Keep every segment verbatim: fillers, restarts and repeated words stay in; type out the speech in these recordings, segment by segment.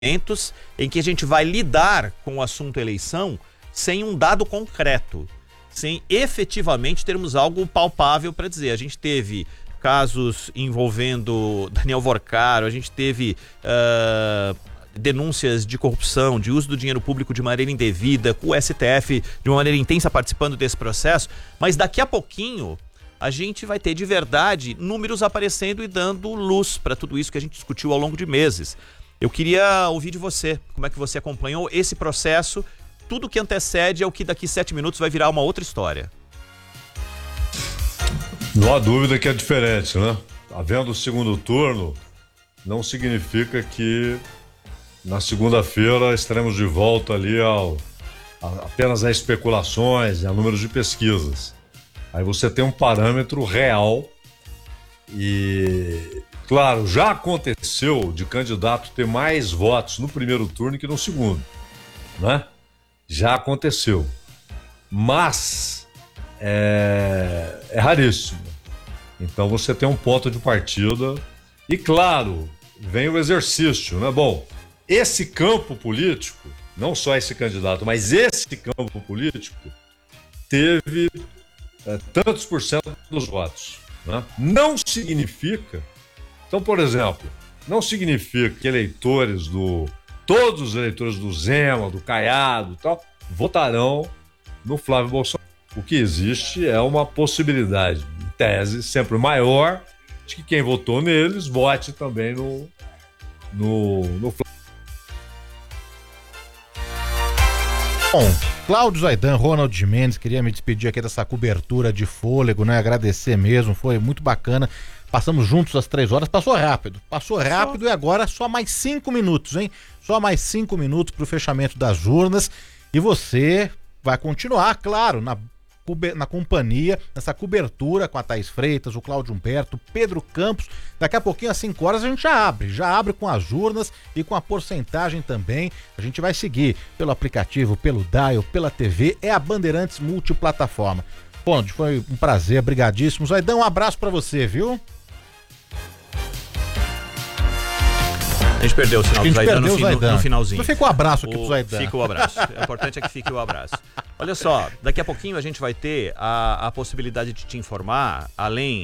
momentos em que a gente vai lidar com o assunto eleição sem um dado concreto, sem efetivamente termos algo palpável para dizer. A gente teve casos envolvendo Daniel Vorcaro, a gente teve uh, denúncias de corrupção, de uso do dinheiro público de maneira indevida, com o S T F de uma maneira intensa participando desse processo, mas daqui a pouquinho a gente vai ter de verdade números aparecendo e dando luz para tudo isso que a gente discutiu ao longo de meses. Eu queria ouvir de você, como é que você acompanhou esse processo. Tudo que antecede é o que daqui sete minutos vai virar uma outra história. Não há dúvida que é diferente, né? Havendo o segundo turno, não significa que na segunda-feira estaremos de volta ali ao, a, apenas a especulações, a números de pesquisas. Aí você tem um parâmetro real e, claro, já aconteceu de candidato ter mais votos no primeiro turno que no segundo, né? Já aconteceu, mas é, é raríssimo. Então você tem um ponto de partida e, claro, vem o exercício, né? Bom, esse campo político, não só esse candidato, mas esse campo político teve é, tantos por cento dos votos, né? Não significa, então, por exemplo, não significa que eleitores do todos os eleitores do Zema, do Caiado e tal, votarão no Flávio Bolsonaro. O que existe é uma possibilidade, em tese, sempre maior, de que quem votou neles vote também no, no, no Flávio. Bom, Cláudio Zaidan, Ronald Gimenez, queria me despedir aqui dessa cobertura de fôlego, né? Agradecer mesmo, foi muito bacana. Passamos juntos às três horas, passou rápido, passou rápido. Só... e agora só mais cinco minutos, hein? Só mais cinco minutos para o fechamento das urnas e você vai continuar, claro, na, na companhia, nessa cobertura com a Thaís Freitas, o Cláudio Humberto, Pedro Campos. Daqui a pouquinho, às cinco horas, a gente já abre, já abre com as urnas e com a porcentagem também. A gente vai seguir pelo aplicativo, pelo Dial, pela T V, é a Bandeirantes Multiplataforma. Bom, foi um prazer, brigadíssimo. Zaidan, um abraço para você, viu? A gente perdeu o sinal do Zaidan, no, Zaidan. no finalzinho. Não fica o abraço aqui o, pro Zaidan. Fica o abraço. O importante é que fique o abraço. Olha só, daqui a pouquinho a gente vai ter a, a possibilidade de te informar, além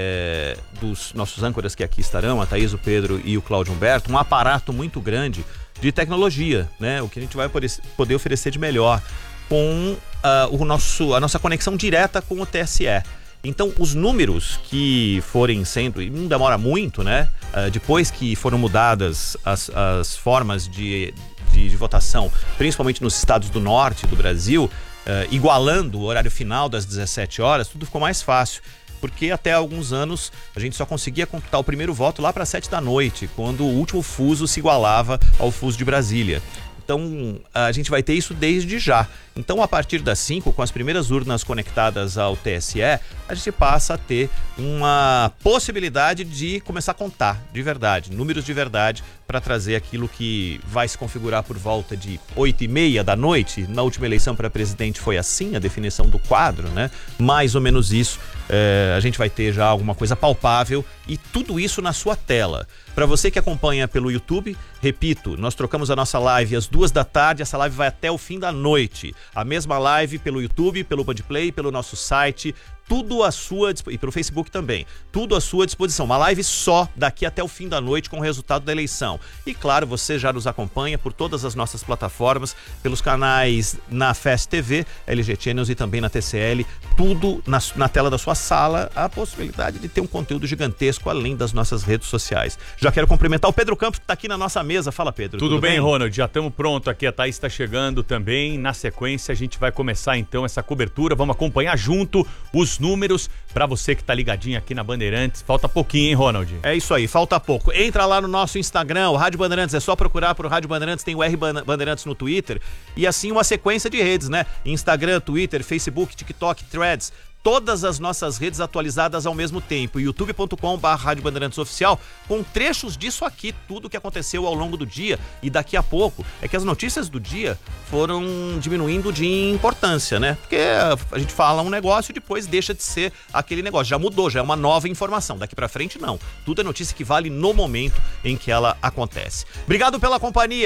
é, dos nossos âncoras que aqui estarão, a Thaís, o Pedro e o Cláudio Humberto, um aparato muito grande de tecnologia, né? O que a gente vai poder oferecer de melhor com uh, o nosso, a nossa conexão direta com o T S E. Então, os números que forem sendo, e não demora muito, né? Uh, depois que foram mudadas as, as formas de, de, de votação, principalmente nos estados do norte do Brasil, uh, igualando o horário final das dezessete horas, tudo ficou mais fácil. Porque até alguns anos a gente só conseguia computar o primeiro voto lá para sete da noite, quando o último fuso se igualava ao fuso de Brasília. Então, a gente vai ter isso desde já. Então, a partir das cinco, com as primeiras urnas conectadas ao T S E, a gente passa a ter uma possibilidade de começar a contar de verdade, números de verdade, para trazer aquilo que vai se configurar por volta de oito e meia da noite. Na última eleição para presidente foi assim, a definição do quadro, né? Mais ou menos isso. É, a gente vai ter já alguma coisa palpável e tudo isso na sua tela. Para você que acompanha pelo YouTube, repito, nós trocamos a nossa live às duas da tarde, essa live vai até o fim da noite. A mesma live pelo YouTube, pelo Bandplay, pelo nosso site, tudo à sua e pelo Facebook também, tudo à sua disposição. Uma live só daqui até o fim da noite com o resultado da eleição. E claro, você já nos acompanha por todas as nossas plataformas, pelos canais na F E S T V, L G Channels e também na T C L, tudo na, na tela da sua sala, a possibilidade de ter um conteúdo gigantesco além das nossas redes sociais. Já quero cumprimentar o Pedro Campos, que está aqui na nossa mesa. Fala, Pedro. Tudo, tudo bem, bem, Ronald? Já estamos prontos aqui, a Thaís está chegando também. Na sequência, a gente vai começar então essa cobertura, vamos acompanhar junto os números para você que tá ligadinho aqui na Bandeirantes. Falta pouquinho, hein, Ronald? É isso aí, falta pouco. Entra lá no nosso Instagram, o Rádio Bandeirantes, é só procurar por Rádio Bandeirantes, tem o R Bandeirantes no Twitter e assim uma sequência de redes, né? Instagram, Twitter, Facebook, TikTok, Threads, todas as nossas redes atualizadas ao mesmo tempo, youtube ponto com barra Rádio Bandeirantes Oficial, com trechos disso aqui, tudo que aconteceu ao longo do dia. E daqui a pouco, é que as notícias do dia foram diminuindo de importância, né? Porque a gente fala um negócio e depois deixa de ser aquele negócio, já mudou, já é uma nova informação. Daqui pra frente não, tudo é notícia que vale no momento em que ela acontece. Obrigado pela companhia.